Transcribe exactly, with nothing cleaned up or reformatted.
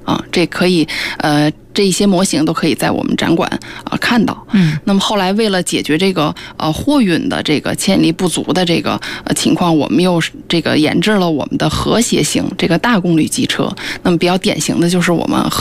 啊，这可以呃。这一些模型都可以在我们展馆啊、呃、看到。 嗯， 那么后来为了解决这个呃货运的这个牵引力不足的这个呃情况，我们又这个研制了我们的和谐型这个大功率机车。那么比较典型的就是我们